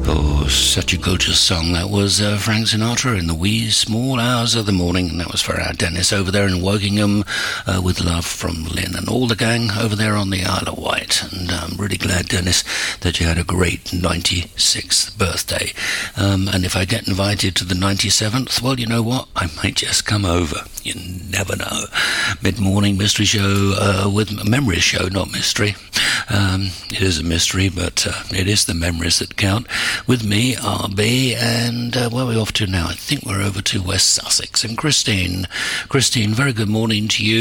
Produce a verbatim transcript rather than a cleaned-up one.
Oh, such a gorgeous song. That was uh, Frank Sinatra in the wee small hours of the morning, and that was for our Dennis over there in Wokingham, uh, with love from Lynn and all the gang over there on the Isle of Wight. And I'm really glad, Dennis, that you had a great ninety-sixth birthday. Um, and if I get invited to the ninety-seventh, well, you know what? I might just come over. You never know. Mid-morning mystery show uh, with memory show, not mystery. Um, it is a mystery, but uh, it is the memories that count. With me, R B, and uh, where are we off to now? I think we're over to West Sussex. And Christine, Christine, very good morning to you.